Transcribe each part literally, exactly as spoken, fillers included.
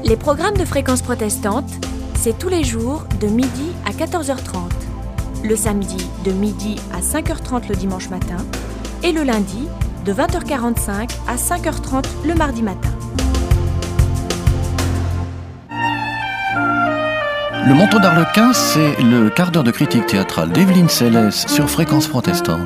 Les programmes de Fréquence Protestante, c'est tous les jours de midi à quatorze heures trente, le samedi de midi à cinq heures trente le dimanche matin et le lundi de vingt heures quarante-cinq à cinq heures trente le mardi matin. Le manteau d'Arlequin, c'est le quart d'heure de critique théâtrale d'Evelyne Célès sur Fréquence Protestante.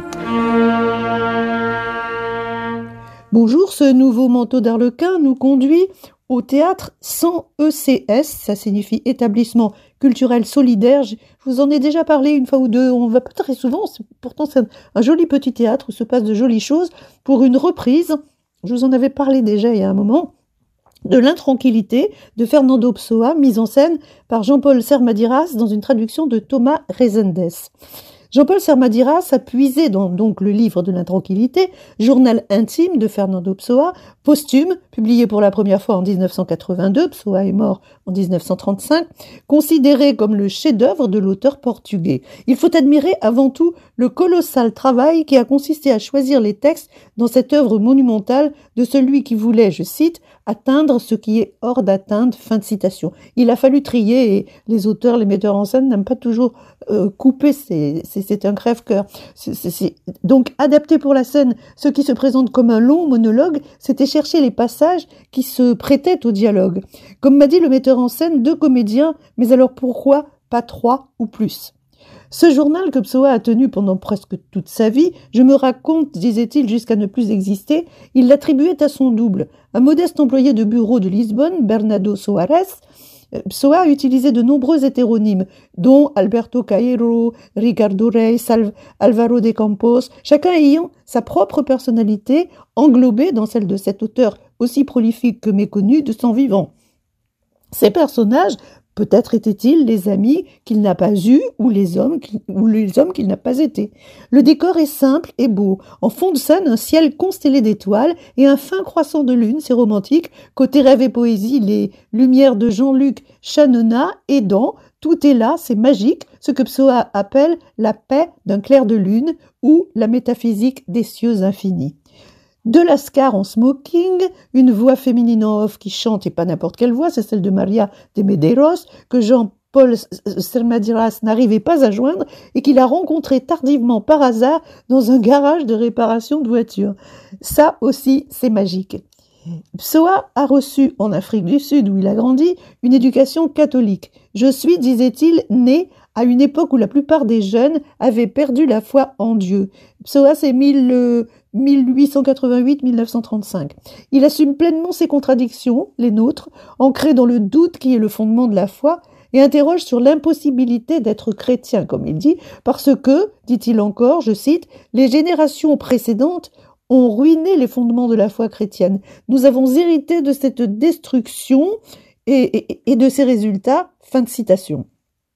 Bonjour, ce nouveau manteau d'Arlequin nous conduit au théâtre sans E C S, ça signifie établissement culturel solidaire. Je vous en ai déjà parlé une fois ou deux, on va pas très souvent, pourtant c'est un joli petit théâtre où se passent de jolies choses, pour une reprise, je vous en avais parlé déjà il y a un moment, de l'intranquillité de Fernando Pessoa, mise en scène par Jean-Paul Sermadiras dans une traduction de Thomas Resendes. Jean-Paul Sermadiras a puisé dans donc le livre de l'intranquillité, journal intime de Fernando Pessoa, posthume, publié pour la première fois en dix-neuf cent quatre-vingt-deux, Pessoa est mort en dix-neuf cent trente-cinq, considéré comme le chef-d'œuvre de l'auteur portugais. Il faut admirer avant tout le colossal travail qui a consisté à choisir les textes dans cette œuvre monumentale de celui qui voulait, je cite, atteindre ce qui est hors d'atteinte, fin de citation. Il a fallu trier et les auteurs, les metteurs en scène n'aiment pas toujours euh, couper, c'est, c'est, c'est un crève-cœur. C'est, c'est, c'est... Donc, adapter pour la scène ce qui se présente comme un long monologue, c'était chercher les passages qui se prêtaient au dialogue. Comme m'a dit le metteur en scène, deux comédiens, mais alors pourquoi pas trois ou plus ? Ce journal que Pessoa a tenu pendant presque toute sa vie, je me raconte, disait-il, jusqu'à ne plus exister, il l'attribuait à son double, un modeste employé de bureau de Lisbonne, Bernardo Soares. Pessoa a utilisé de nombreux hétéronymes, dont Alberto Caeiro, Ricardo Reis, Al- Alvaro de Campos, chacun ayant sa propre personnalité englobée dans celle de cet auteur aussi prolifique que méconnu de son vivant. Ces personnages, peut-être étaient-ils les amis qu'il n'a pas eus ou les hommes qu'il, ou les hommes qu'il n'a pas été. Le décor est simple et beau. En fond de scène, un ciel constellé d'étoiles et un fin croissant de lune, c'est romantique. Côté rêve et poésie, les lumières de Jean-Luc Chanona aidant. Tout est là, c'est magique, ce que Pessoa appelle la paix d'un clair de lune ou la métaphysique des cieux infinis. De Lascar en smoking, une voix féminine en off qui chante, et pas n'importe quelle voix, c'est celle de Maria de Medeiros, que Jean-Paul Sermadiras n'arrivait pas à joindre et qu'il a rencontré tardivement par hasard dans un garage de réparation de voitures. Ça aussi, c'est magique. Pessoa a reçu en Afrique du Sud, où il a grandi, une éducation catholique. Je suis, disait-il, né à une époque où la plupart des jeunes avaient perdu la foi en Dieu. Pessoa, c'est mille, mille-huit cent quatre-vingt-huit à mille neuf cent trente-cinq. Il assume pleinement ses contradictions, les nôtres, ancrées dans le doute qui est le fondement de la foi, et interroge sur l'impossibilité d'être chrétien, comme il dit, parce que, dit-il encore, je cite, « les générations précédentes ont ruiné les fondements de la foi chrétienne. Nous avons hérité de cette destruction et, et, et de ses résultats. » Fin de citation.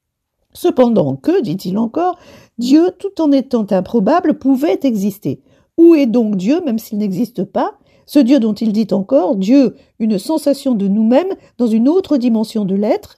Cependant que, dit-il encore, Dieu, tout en étant improbable, pouvait exister. Où est donc Dieu, même s'il n'existe pas ? Ce Dieu dont il dit encore, Dieu, une sensation de nous-mêmes dans une autre dimension de l'être.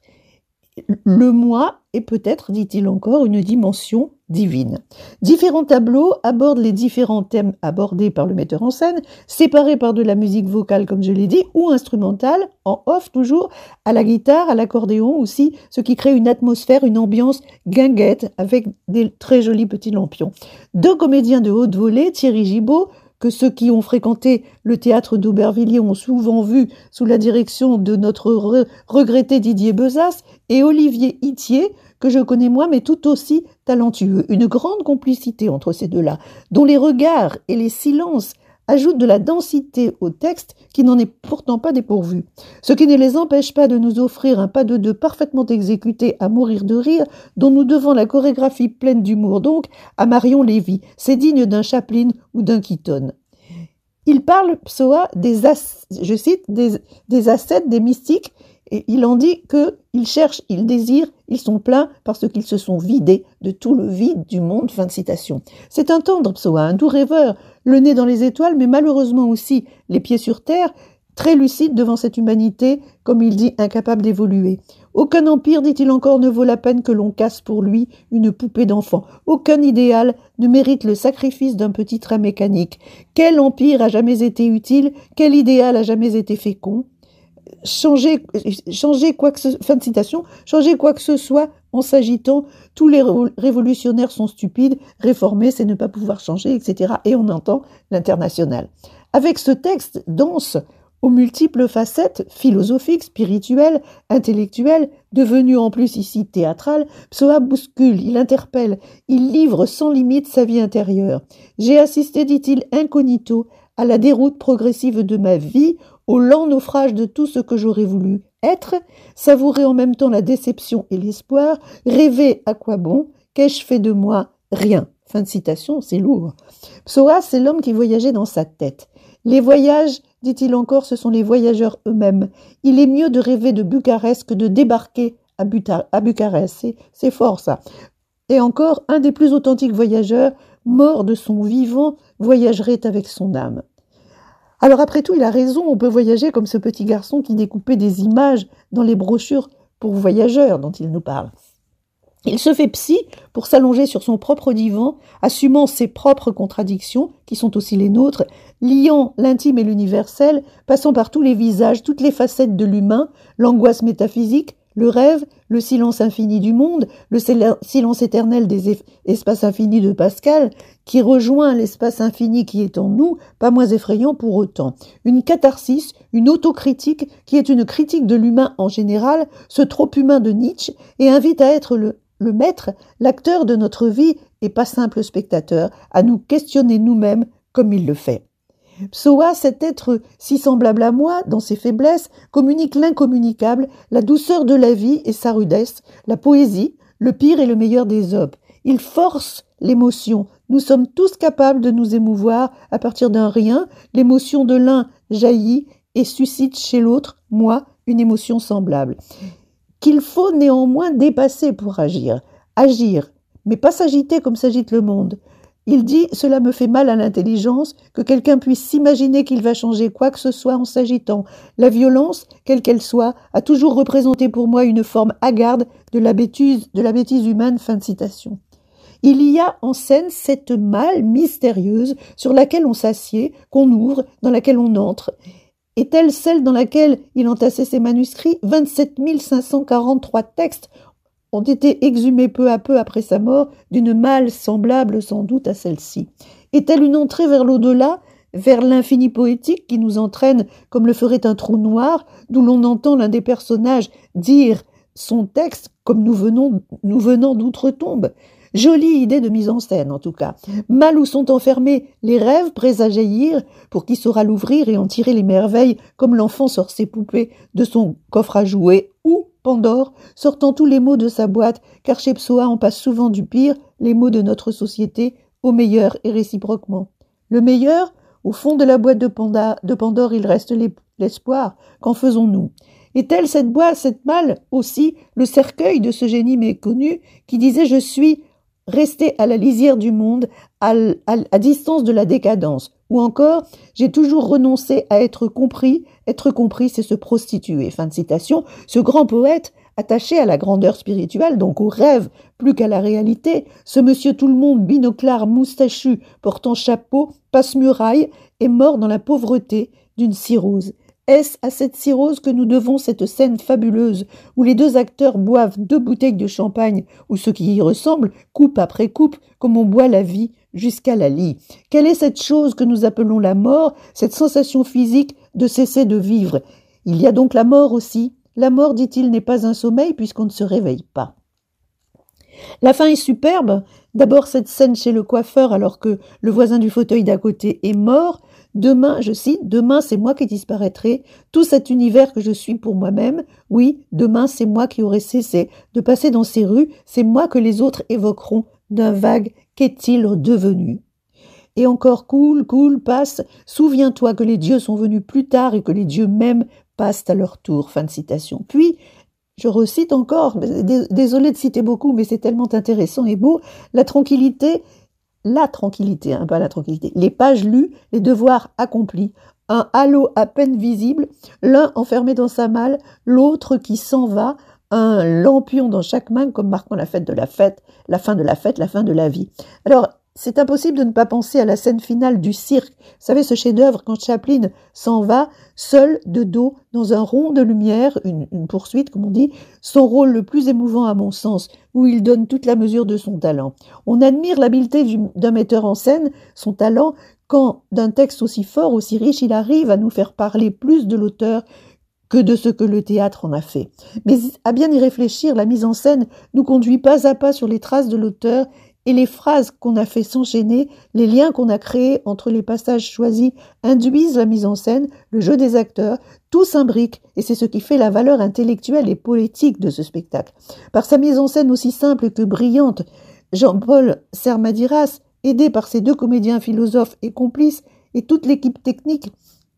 Le moi est peut-être, dit-il encore, une dimension divine. Différents tableaux abordent les différents thèmes abordés par le metteur en scène, séparés par de la musique vocale, comme je l'ai dit, ou instrumentale, en off toujours, à la guitare, à l'accordéon aussi, ce qui crée une atmosphère, une ambiance guinguette, avec des très jolis petits lampions. Deux comédiens de haute volée, Thierry Gibaud, que ceux qui ont fréquenté le théâtre d'Aubervilliers ont souvent vu sous la direction de notre re- regretté Didier Bezas, et Olivier Itier, que je connais moi, mais tout aussi talentueux. Une grande complicité entre ces deux-là, dont les regards et les silences ajoutent de la densité au texte qui n'en est pourtant pas dépourvu. Ce qui ne les empêche pas de nous offrir un pas de deux parfaitement exécuté à mourir de rire, dont nous devons la chorégraphie pleine d'humour donc à Marion Lévy. C'est digne d'un Chaplin ou d'un Keaton. Il parle, Pessoa, des, as, je cite, des, des ascètes, des mystiques, et il en dit qu'ils cherchent, ils désirent, ils sont pleins parce qu'ils se sont vidés de tout le vide du monde. Fin de citation. C'est un tendre Pessoa, un doux rêveur, le nez dans les étoiles, mais malheureusement aussi les pieds sur terre, très lucide devant cette humanité, comme il dit, incapable d'évoluer. Aucun empire, dit-il encore, ne vaut la peine que l'on casse pour lui une poupée d'enfant. Aucun idéal ne mérite le sacrifice d'un petit train mécanique. Quel empire a jamais été utile ? Quel idéal a jamais été fécond ? changer, changer quoi que ce, fin de citation, changer quoi que ce soit en s'agitant, tous les révolutionnaires sont stupides, réformer c'est ne pas pouvoir changer, et cetera. Et on entend l'international. Avec ce texte dense, aux multiples facettes philosophiques, spirituelles, intellectuelles, devenu en plus ici théâtral, Pessoa bouscule, il interpelle, il livre sans limite sa vie intérieure. J'ai assisté, dit-il, incognito, à la déroute progressive de ma vie, au lent naufrage de tout ce que j'aurais voulu être, savourer en même temps la déception et l'espoir, rêver à quoi bon, qu'ai-je fait de moi? Rien. Fin de citation, c'est lourd. Pessoa, c'est l'homme qui voyageait dans sa tête. Les voyages, dit-il encore, ce sont les voyageurs eux-mêmes. Il est mieux de rêver de Bucarest que de débarquer à, Buta- à Bucarest. C'est, c'est fort, ça. Et encore, un des plus authentiques voyageurs, mort de son vivant, voyagerait avec son âme. Alors après tout, il a raison, on peut voyager comme ce petit garçon qui découpait des images dans les brochures pour voyageurs dont il nous parle. Il se fait psy pour s'allonger sur son propre divan, assumant ses propres contradictions, qui sont aussi les nôtres, liant l'intime et l'universel, passant par tous les visages, toutes les facettes de l'humain, l'angoisse métaphysique, le rêve, le silence infini du monde, le silence éternel des espaces infinis de Pascal, qui rejoint l'espace infini qui est en nous, pas moins effrayant pour autant. Une catharsis, une autocritique qui est une critique de l'humain en général, ce trop humain de Nietzsche, et invite à être le, le maître, l'acteur de notre vie et pas simple spectateur, à nous questionner nous-mêmes comme il le fait. Pessoa, cet être si semblable à moi, dans ses faiblesses, communique l'incommunicable, la douceur de la vie et sa rudesse, la poésie, le pire et le meilleur des hommes. Il force l'émotion. Nous sommes tous capables de nous émouvoir à partir d'un rien. L'émotion de l'un jaillit et suscite chez l'autre, moi, une émotion semblable. Qu'il faut néanmoins dépasser pour agir. Agir, mais pas s'agiter comme s'agite le monde. Il dit « Cela me fait mal à l'intelligence que quelqu'un puisse s'imaginer qu'il va changer quoi que ce soit en s'agitant. La violence, quelle qu'elle soit, a toujours représenté pour moi une forme hagarde de la bêtise, de la bêtise humaine. » Fin de citation. Il y a en scène cette malle mystérieuse sur laquelle on s'assied, qu'on ouvre, dans laquelle on entre. Est-elle celle dans laquelle il entassait ses manuscrits? vingt-sept mille cinq cent quarante-trois textes ont été exhumés peu à peu après sa mort d'une malle semblable sans doute à celle-ci. Est-elle une entrée vers l'au-delà, vers l'infini poétique qui nous entraîne comme le ferait un trou noir, d'où l'on entend l'un des personnages dire son texte comme nous venons, nous venant d'outre-tombe? Jolie idée de mise en scène, en tout cas. Mal où sont enfermés les rêves prêts à jaillir, pour qui saura l'ouvrir et en tirer les merveilles, comme l'enfant sort ses poupées de son coffre à jouets, ou Pandore, sortant tous les mots de sa boîte, car chez Pessoa on passe souvent du pire, les mots de notre société, au meilleur et réciproquement. Le meilleur, au fond de la boîte de, Panda, de Pandore, il reste l'espoir. Qu'en faisons-nous? Est-elle cette boîte, cette malle, aussi, le cercueil de ce génie méconnu qui disait « Je suis resté à la lisière du monde, à, à, à distance de la décadence » ou encore « J'ai toujours renoncé à être compris, être compris c'est se prostituer ». Fin de citation. Ce grand poète, attaché à la grandeur spirituelle, donc au rêve plus qu'à la réalité, ce monsieur tout-le-monde binoclard moustachu, portant chapeau, passe-muraille, est mort dans la pauvreté d'une cirrhose. Est-ce à cette cirrhose que nous devons cette scène fabuleuse où les deux acteurs boivent deux bouteilles de champagne ou ce qui y ressemble, coupe après coupe, comme on boit la vie jusqu'à la lie? Quelle est cette chose que nous appelons la mort, cette sensation physique de cesser de vivre? Il y a donc la mort aussi. La mort, dit-il, n'est pas un sommeil puisqu'on ne se réveille pas. La fin est superbe. D'abord cette scène chez le coiffeur alors que le voisin du fauteuil d'à côté est mort. Demain, je cite, « Demain, c'est moi qui disparaîtrai. Tout cet univers que je suis pour moi-même. Oui, demain, c'est moi qui aurai cessé de passer dans ces rues. C'est moi que les autres évoqueront d'un vague « Qu'est-il devenu ?» Et encore cool, cool, passe. Souviens-toi que les dieux sont venus plus tard et que les dieux même passent à leur tour. Fin de citation. Puis, je recite encore, désolé de citer beaucoup, mais c'est tellement intéressant et beau, la tranquillité, la tranquillité, hein, pas la tranquillité, les pages lues, les devoirs accomplis, un halo à peine visible, l'un enfermé dans sa malle, l'autre qui s'en va, un lampion dans chaque main, comme marquant la fête de la fête, la fin de la fête, la fin de la vie. Alors, c'est impossible de ne pas penser à la scène finale du cirque. Vous savez, ce chef-d'œuvre, quand Chaplin s'en va, seul, de dos, dans un rond de lumière, une, une poursuite, comme on dit, son rôle le plus émouvant à mon sens, où il donne toute la mesure de son talent. On admire l'habileté du, d'un metteur en scène, son talent, quand, d'un texte aussi fort, aussi riche, il arrive à nous faire parler plus de l'auteur que de ce que le théâtre en a fait. Mais à bien y réfléchir, la mise en scène nous conduit pas à pas sur les traces de l'auteur et les phrases qu'on a fait s'enchaîner, les liens qu'on a créés entre les passages choisis induisent la mise en scène, le jeu des acteurs, tout s'imbrique et c'est ce qui fait la valeur intellectuelle et poétique de ce spectacle. Par sa mise en scène aussi simple que brillante, Jean-Paul Sermadiras, aidé par ses deux comédiens philosophes et complices et toute l'équipe technique,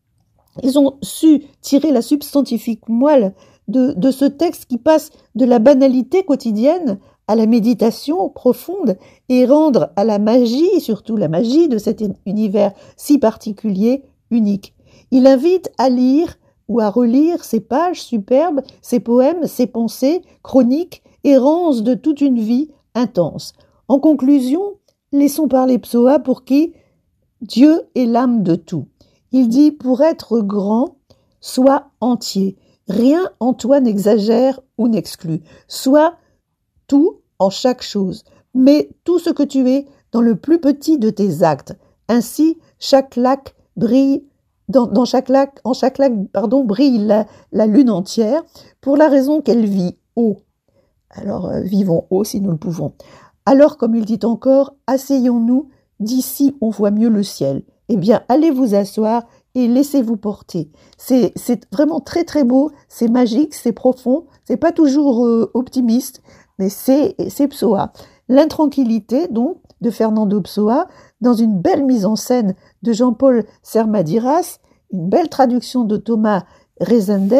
ils ont su tirer la substantifique moelle de, de ce texte qui passe de la banalité quotidienne à la méditation profonde et rendre à la magie, surtout la magie de cet univers si particulier, unique. Il invite à lire ou à relire ces pages superbes, ces poèmes, ces pensées, chroniques, errances de toute une vie intense. En conclusion, laissons parler Pessoa pour qui Dieu est l'âme de tout. Il dit, pour être grand, sois entier. Rien en toi n'exagère ou n'exclut. Sois tout en chaque chose. Mets tout ce que tu es dans le plus petit de tes actes. Ainsi, chaque lac brille, dans, dans chaque lac, en chaque lac, pardon, brille la, la lune entière, pour la raison qu'elle vit haut. Alors, euh, vivons haut si nous le pouvons. Alors, comme il dit encore, asseyons-nous, d'ici on voit mieux le ciel. Eh bien, allez vous asseoir et laissez-vous porter. C'est, c'est vraiment très très beau, c'est magique, c'est profond, c'est pas toujours euh, optimiste, mais c'est, c'est Pessoa. L'intranquillité, donc, de Fernando Pessoa, dans une belle mise en scène de Jean-Paul Sermadiras, une belle traduction de Thomas Resendes,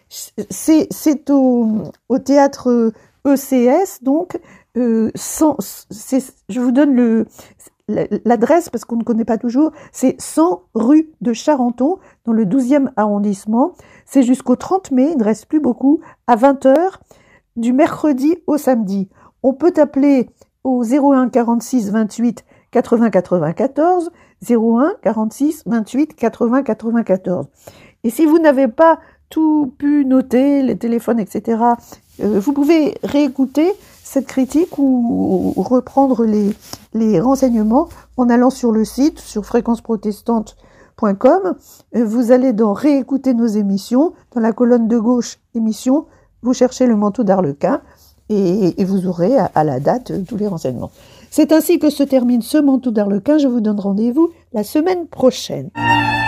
c'est, c'est au, au théâtre E C S, donc, euh, sans, c'est, je vous donne le, l'adresse parce qu'on ne connaît pas toujours, c'est cent rue de Charenton, dans le douzième arrondissement. C'est jusqu'au trente mai, il ne reste plus beaucoup, à vingt heures, du mercredi au samedi. On peut appeler au zéro un quarante-six vingt-huit quatre-vingts quatre-vingt-quatorze, zéro un quarante-six vingt-huit quatre-vingts quatre-vingt-quatorze. Et si vous n'avez pas tout pu noter, les téléphones, et cetera, euh, vous pouvez réécouter cette critique ou, ou reprendre les, les renseignements en allant sur le site, sur fréquence protestante point com. Vous allez dans réécouter nos émissions, dans la colonne de gauche émissions, vous cherchez le manteau d'Arlequin et, et vous aurez à, à la date tous les renseignements. C'est ainsi que se termine ce manteau d'Arlequin. Je vous donne rendez-vous la semaine prochaine.